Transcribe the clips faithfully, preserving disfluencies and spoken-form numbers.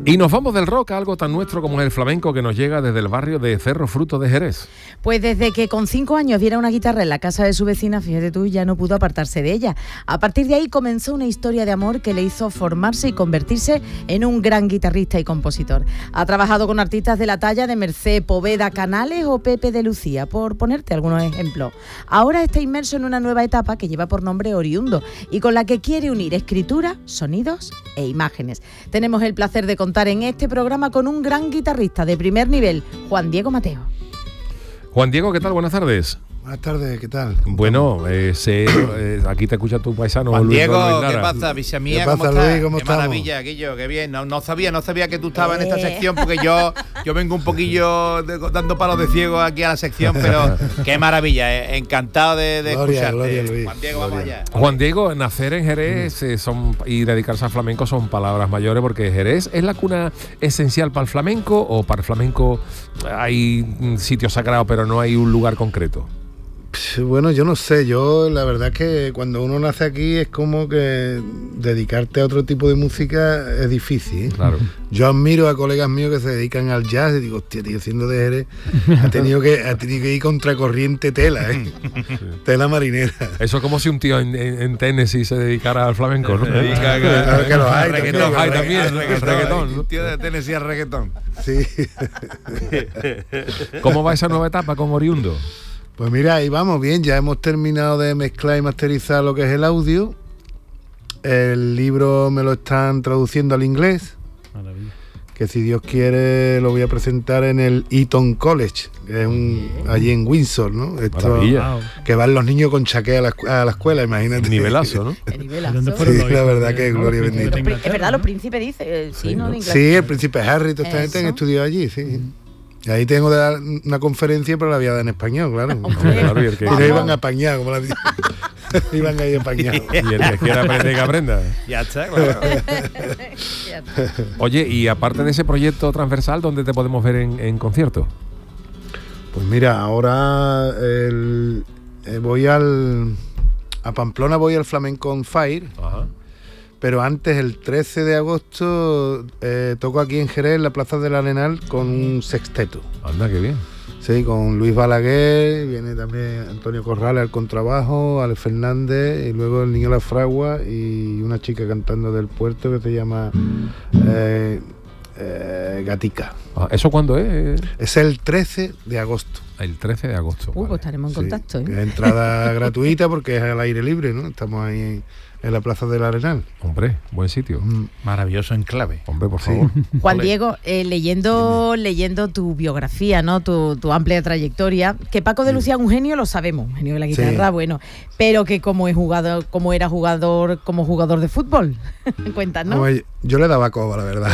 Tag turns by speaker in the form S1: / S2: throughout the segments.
S1: Y nos vamos del rock a algo tan nuestro como es el flamenco, que nos llega desde el barrio de Cerro Fruto de Jerez.
S2: Pues desde que con cinco años viera una guitarra en la casa de su vecina, fíjate tú, ya no pudo apartarse de ella. A partir de ahí comenzó una historia de amor que le hizo formarse y convertirse en un gran guitarrista y compositor. Ha trabajado con artistas de la talla de Mercé Poveda Canales o Pepe de Lucía, por ponerte algunos ejemplos. Ahora está inmerso en una nueva etapa que lleva por nombre Oriundo y con la que quiere unir escritura, sonidos e imágenes. Tenemos el placer de contar en este programa con un gran guitarrista de primer nivel, Juan Diego Mateo.
S1: Juan Diego, ¿qué tal? Buenas tardes.
S3: Buenas tardes, ¿qué tal?
S1: Bueno, eh, sé, eh, aquí te escucha tu paisano
S4: Juan
S1: Luis
S4: Diego,
S1: Manuel
S4: ¿qué
S1: Lara.
S4: pasa? Visa mía,
S3: ¿Qué
S4: ¿cómo
S3: pasa,
S4: estás?
S3: Luis? ¿Cómo
S4: Qué
S3: estamos?
S4: maravilla, aquello, qué bien. No, no sabía, no sabía que tú estabas en esta sección, porque yo, yo vengo un poquillo de, dando palos de ciego aquí a la sección, pero qué maravilla, eh, encantado de, de
S3: Gloria,
S4: escucharte.
S3: gloria, Luis.
S4: Juan Diego,
S3: Gloria.
S4: vamos allá.
S1: Juan Diego, nacer en Jerez eh, son, y dedicarse al flamenco son palabras mayores, porque Jerez es la cuna esencial para el flamenco, o para el flamenco hay sitio sagrado pero no hay un lugar concreto.
S3: Bueno, yo no sé, yo la verdad es que cuando uno nace aquí es como que dedicarte a otro tipo de música es difícil, ¿eh?
S1: Claro.
S3: Yo admiro a colegas míos que se dedican al jazz y digo, hostia, tío, siendo de Jerez, ha tenido que, ha tenido que ir contracorriente tela, ¿eh? Sí. Tela marinera.
S1: Eso es como si un tío en, en, en Tennessee se dedicara al flamenco, ¿no?
S4: Se dedica a-
S3: Claro que los hay,
S4: reggaetón,
S3: también,
S1: hay
S3: los
S1: también,
S4: al
S1: ¿no? El
S4: reggaetón,
S1: reggaetón, ¿no?
S4: un tío de Tennessee al reggaetón.
S3: Sí.
S1: ¿Cómo va esa nueva etapa con Oriundo?
S3: Pues mira, ahí vamos bien, ya hemos terminado de mezclar y masterizar lo que es el audio. El libro me lo están traduciendo al inglés.
S5: Maravilla.
S3: Que si Dios quiere lo voy a presentar en el Eton College, que es un, allí en Windsor, ¿no? Esto,
S1: Maravilla.
S5: Wow.
S3: que van los niños con chaqué a la, escu- a la escuela, imagínate.
S1: Nivelazo, ¿no?
S2: El nivelazo.
S5: ¿Dónde
S3: Sí,
S5: fueron los
S3: la
S5: hijos
S3: verdad
S5: de-
S3: que
S5: no,
S3: gloria
S5: los príncipes
S3: bendita.
S5: de
S2: Es
S5: Inglaterra,
S2: verdad,
S5: ¿no?
S2: los príncipes dice, eh, sí,
S1: Sí,
S2: ¿no?
S1: ¿no?
S2: De
S3: Sí,
S2: Inglaterra.
S3: el príncipe Harry, toda esta gente han
S2: Eso.
S3: estudiado allí, sí. Y ahí tengo de dar una conferencia, pero la voy a dar en español, claro.
S2: Hombre,
S1: Claro, y el que-
S3: Y no iban a apañar, como la dije. Iban ahí apañados.
S1: Y el que quiera aprender, que aprenda.
S4: Ya está, claro.
S1: Oye, y aparte de ese proyecto transversal, ¿dónde te podemos ver en, en concierto?
S3: Pues mira, ahora el- eh, voy al... A Pamplona voy al Flamenco on Fire,
S1: Ajá.
S3: pero antes, el trece de agosto, eh, toco aquí en Jerez, en la Plaza del Arenal, con un sexteto.
S1: Anda, qué bien.
S3: Sí, con Luis Balaguer, viene también Antonio Corrales al contrabajo, Alex Fernández, y luego el Niño La Fragua y una chica cantando del puerto que se llama eh, eh, Gatica.
S1: Ah, ¿eso cuándo es?
S3: Es el trece de agosto.
S1: El trece de agosto.
S2: Uh,
S1: vale.
S2: pues estaremos en
S3: Sí,
S2: contacto,
S3: que
S2: ¿eh?
S3: es entrada gratuita porque es al aire libre, ¿no? Estamos ahí en, en la Plaza del Arenal.
S1: Hombre, buen sitio.
S3: Mm.
S4: Maravilloso enclave.
S1: Hombre, por
S3: Sí.
S1: favor.
S2: Juan
S4: Ole.
S2: Diego, eh, leyendo leyendo tu biografía, ¿no? Tu, tu amplia trayectoria, que Paco de Lucía es un genio, lo sabemos, un genio de la guitarra,
S3: Sí.
S2: bueno, pero que como es jugador, como era jugador, como jugador de fútbol, cuéntanos.
S3: Hombre, yo le daba coba, la verdad.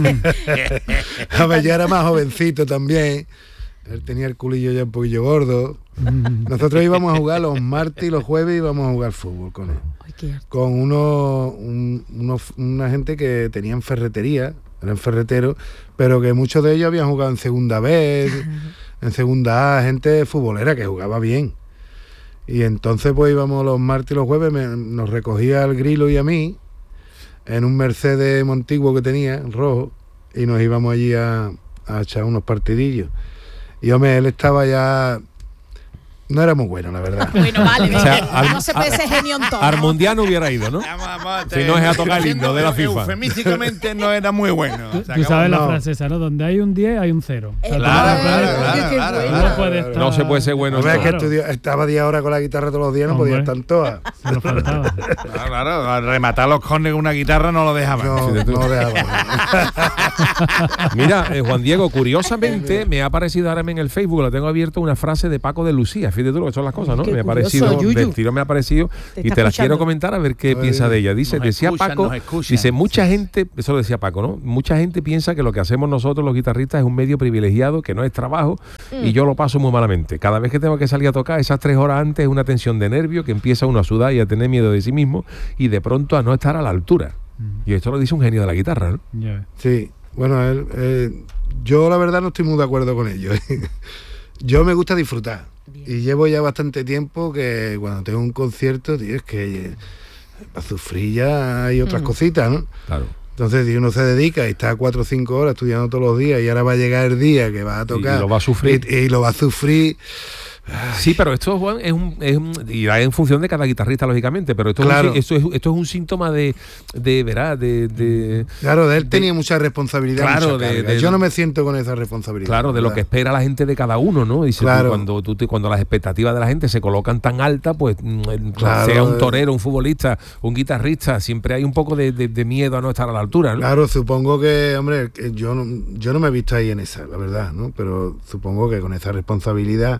S3: A ver, yo era más jovencito también. Él tenía el culillo ya un poquillo gordo. Nosotros íbamos a jugar los martes y los jueves íbamos a jugar fútbol con él.
S2: Ay, qué arte.
S3: Con uno, un- unos- una gente que tenían ferretería, eran ferreteros, pero que muchos de ellos habían jugado en segunda B, en segunda A, gente futbolera que jugaba bien. Y entonces pues íbamos los martes y los jueves, me- nos recogía el Grilo y a mí en un Mercedes Montiguo que tenía, rojo, y nos íbamos allí a, a echar unos partidillos. Y hombre, él estaba ya... No era muy bueno, la verdad.
S2: Bueno, vale,
S1: O sea,
S2: venga,
S1: al-
S2: no se puede ser genio en todo.
S1: Al mundial no hubiera ido, ¿no?
S4: Vamos, vamos,
S1: Si no es a tocar el himno de la FIFA.
S4: Eufemísticamente no era muy bueno.
S5: Tú,
S4: Se
S5: tú
S4: acabó.
S5: sabes la
S3: no.
S5: francesa, ¿no? Donde hay un diez hay un cero. O sea, tú
S4: Claro,
S5: no
S4: claro,
S5: puedes-
S4: claro,
S2: Oye, qué
S4: claro,
S2: bueno.
S5: tú no puedes estar-
S1: No se puede ser bueno.
S3: Hombre, es que
S5: Claro.
S3: estudió- estaba diez horas con la guitarra todos los días, no podía
S5: Hombre.
S3: estar todas.
S5: Se lo faltaba.
S4: Claro, claro, al rematar los cornes con una guitarra no lo dejaban.
S3: No,
S1: Sí, de tú.
S3: no dejaba.
S1: Mira, eh, Juan Diego, curiosamente me ha aparecido ahora en el Facebook, lo tengo abierto, una frase de Paco de Lucía. Fíjate tú lo que son las cosas, ¿no?
S2: Qué
S1: Me ha
S2: curioso,
S1: parecido,
S2: Yuyu.
S1: del tiro me ha parecido
S2: Te
S1: y
S2: está
S1: te la
S2: escuchando.
S1: quiero comentar a ver qué
S3: Ay,
S1: piensa de ella. Dice,
S4: nos
S1: decía
S4: escuchan,
S1: Paco,
S4: nos escuchan.
S1: dice, mucha gente, eso lo decía Paco, ¿no? Mucha gente piensa que lo que hacemos nosotros los guitarristas es un medio privilegiado, que no es trabajo,
S2: Mm.
S1: y yo lo paso muy malamente. Cada vez que tengo que salir a tocar, esas tres horas antes es una tensión de nervio que empieza uno a sudar y a tener miedo de sí mismo y de pronto a no estar a la altura. Y esto lo dice un genio de la guitarra, ¿no?
S5: Ya ves.
S3: Sí, bueno, él, eh, yo la verdad no estoy muy de acuerdo con ello. Yo me gusta disfrutar.
S2: Bien.
S3: Y llevo ya bastante tiempo que cuando tengo un concierto, tío, es que eh, para sufrir ya hay otras
S2: Mm.
S3: cositas, ¿no?
S1: Claro.
S3: Entonces, si uno se dedica y está cuatro o cinco horas estudiando todos los días y ahora va a llegar el día que va a tocar
S1: y lo va a sufrir
S3: y, y lo va a sufrir.
S1: Sí, pero esto, Juan, es un, es un y va en función de cada guitarrista, lógicamente, pero esto,
S3: claro.
S1: es, un, esto, es, esto es un síntoma de, de ¿verdad? De, de,
S3: claro, de él
S1: de,
S3: tenía mucha responsabilidad.
S1: Claro,
S3: mucha
S1: de, de,
S3: yo no me siento con esa responsabilidad.
S1: Claro, de lo que espera la gente de cada uno, ¿no? Dice,
S3: claro.
S1: tú, cuando, tú te, cuando las expectativas de la gente se colocan tan altas, pues
S3: claro,
S1: sea un torero, un futbolista, un guitarrista, siempre hay un poco de, de, de miedo a no estar a la altura, ¿no?
S3: Claro, supongo que, hombre, yo no, yo no me he visto ahí en esa, la verdad, ¿no? Pero supongo que con esa responsabilidad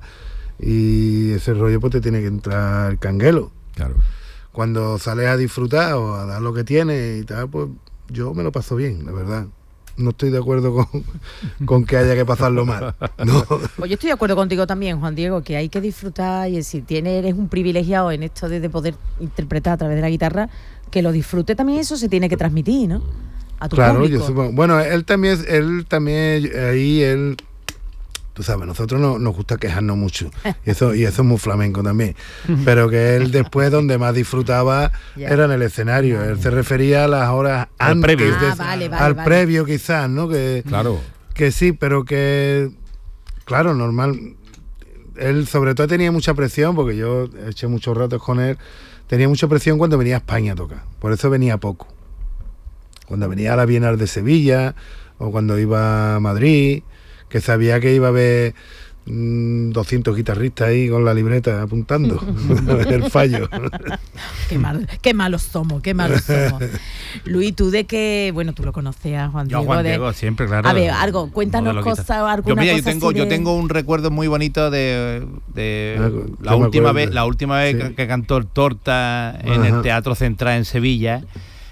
S3: y ese rollo pues te tiene que entrar el canguelo.
S1: Claro.
S3: Cuando sales a disfrutar o a dar lo que tienes y tal, pues yo me lo paso bien, la verdad. No estoy de acuerdo con, con que haya que pasarlo mal. No.
S2: Pues yo estoy de acuerdo contigo también, Juan Diego, que hay que disfrutar y si tienes, eres un privilegiado en esto de, de poder interpretar a través de la guitarra, que lo disfrute también, eso se tiene que transmitir, ¿no? A tu
S3: claro,
S2: público.
S3: Yo supongo. Bueno, él también, él también, ahí él... Tú sabes, nosotros no, nos gusta quejarnos mucho y eso, y eso es muy flamenco también, pero que él después donde más disfrutaba yeah. era en el escenario. Él se refería a las horas
S1: al
S3: antes
S1: previo.
S3: de,
S2: Ah, vale, vale,
S3: al
S2: vale.
S3: previo quizás, ¿no? Que,
S1: claro.
S3: que sí, pero que claro, normal. Él sobre todo tenía mucha presión, porque yo eché muchos ratos con él, tenía mucha presión cuando venía a España a tocar, por eso venía poco. Cuando venía a la Bienal de Sevilla o cuando iba a Madrid, que sabía que iba a haber mmm, doscientos guitarristas ahí con la libreta apuntando el fallo.
S2: Qué, mal, qué malos somos, qué malos somos. Luis, tú de que, bueno, tú lo conoces a Juan
S4: Yo
S2: Diego.
S4: Juan
S2: de,
S4: Diego siempre, claro.
S2: A ver, algo, cuéntanos cosas, alguna
S4: yo, mira,
S2: cosa
S4: yo tengo,
S2: así de...
S4: yo tengo un recuerdo muy bonito de, de
S3: Ah,
S4: la última
S3: acuerdo.
S4: vez, la última vez
S3: Sí.
S4: que, que cantó el Torta en
S3: Ajá.
S4: el Teatro Central en Sevilla.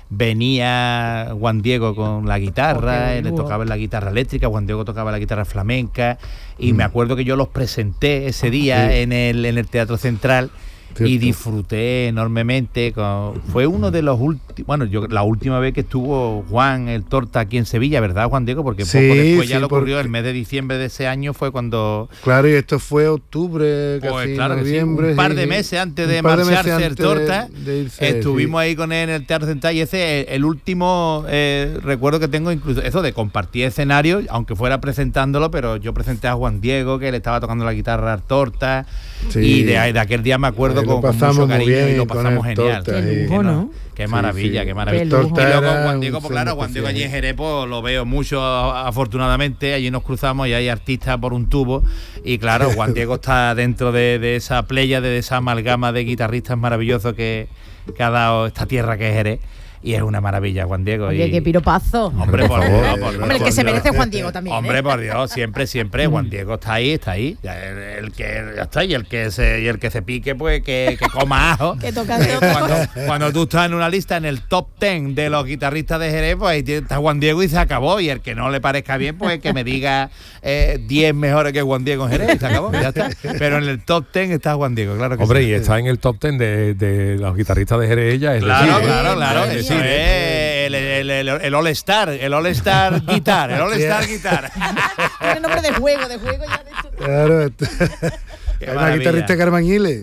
S4: Venía Juan Diego con la guitarra,
S2: Okay,
S4: le
S2: wow.
S4: tocaba la guitarra eléctrica, Juan Diego tocaba la guitarra flamenca y
S3: Mm.
S4: me acuerdo que yo los presenté ese día
S3: Sí.
S4: en el en el Teatro Central.
S3: Cierto.
S4: Y disfruté enormemente. Con, fue uno de los últimos. Bueno, yo la última vez que estuvo Juan el Torta aquí en Sevilla, ¿verdad, Juan Diego? Porque
S3: Sí,
S4: poco después ya
S3: sí,
S4: lo ocurrió.
S3: porque-
S4: El mes de diciembre de ese año fue cuando.
S3: Claro, y esto fue octubre, casi
S4: Pues claro que sí,
S3: noviembre.
S4: un par
S3: sí,
S4: de
S3: sí.
S4: meses antes
S3: Un
S4: de
S3: par de meses
S4: marcharse el
S3: antes
S4: Torta,
S3: de- de irse,
S4: estuvimos
S3: sí.
S4: ahí con él en el Teatro Central y ese es el último eh, recuerdo que tengo, incluso eso de compartir escenario, aunque fuera presentándolo, pero yo presenté a Juan Diego, que le estaba tocando la guitarra al Torta,
S3: Sí.
S4: y de, de aquel día me acuerdo
S3: Ahí lo
S4: con, con
S3: pasamos
S4: mucho
S3: muy
S4: cariño
S3: bien
S4: y lo
S3: con
S4: pasamos
S3: el
S4: genial.
S3: Torta,
S2: Qué
S3: sí.
S2: lujo, ¿no?
S4: Qué
S3: Sí,
S4: maravilla,
S3: sí.
S4: qué maravilla.
S2: Qué
S4: Y
S2: lujo.
S4: luego
S3: Era
S4: Juan
S3: un
S4: Diego, pues
S3: centro
S4: claro, Juan Diego allí en
S3: especial.
S4: Jerez, pues, lo veo mucho a- afortunadamente, allí nos cruzamos y hay artistas por un tubo y claro, Juan Diego está dentro de, de esa playa, de esa amalgama de guitarristas maravillosos que, que ha dado esta tierra que es Jerez y es una maravilla, Juan Diego.
S2: Oye,
S4: y,
S2: qué piropazo.
S4: Hombre, por
S3: favor.
S4: Dios, por Dios.
S2: Hombre, el que se merece es Juan Diego también.
S4: Hombre,
S2: ¿eh?
S4: por Dios, siempre, siempre, Juan Diego está ahí, está ahí. Ya, El, el que ya está, y el que se, y el que se pique, pues que, que coma ajo.
S2: Que toca de otro.
S4: cuando, cuando tú estás en una lista en el top ten de los guitarristas de Jerez, pues ahí está Juan Diego y se acabó. Y el que no le parezca bien, pues que me diga eh, diez mejores que Juan Diego en Jerez, y se acabó, ya está. Pero en el top ten está Juan Diego, claro que
S1: Hombre,
S4: sí.
S1: y está en el top ten de, de los guitarristas de Jerez, ya es
S4: Claro,
S1: decir, ¿eh?
S4: claro, claro.
S2: Madre
S4: Eso
S2: mía.
S4: es el, el, el, el All Star, el All Star Guitar, el All Star Guitar.
S2: Tiene nombre de juego, de juego ya de hecho.
S3: Claro, esto-
S4: Qué
S3: hay una
S4: maravilla.
S3: guitarrista Carmañiles.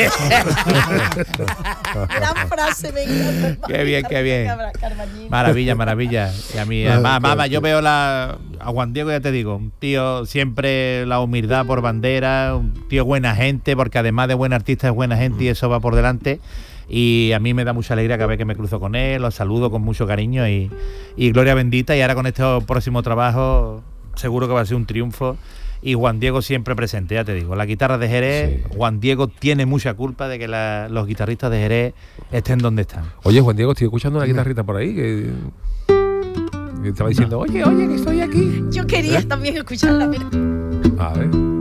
S2: Gran frase, me encanta.
S4: Qué bien, qué bien.
S2: Cabra- Carmañín.
S4: Maravilla, maravilla. Y a mí,
S3: Ah,
S4: además,
S3: claro,
S4: además, yo
S3: sí.
S4: veo la, a Juan Diego, ya te digo, un tío siempre la humildad por bandera, un tío buena gente, porque además de buen artista es buena gente y eso va por delante. Y a mí me da mucha alegría cada vez que me cruzo con él, los saludo con mucho cariño y, y gloria bendita. Y ahora con este próximo trabajo seguro que va a ser un triunfo. Y Juan Diego siempre presente, ya te digo. La guitarra de Jerez,
S1: Sí.
S4: Juan Diego tiene mucha culpa de que la- los guitarristas de Jerez estén donde están.
S1: Oye, Juan Diego, estoy escuchando una guitarrita por ahí que, que estaba diciendo, oye, oye, que estoy aquí.
S2: Yo quería también escucharla, pero...
S1: A ver.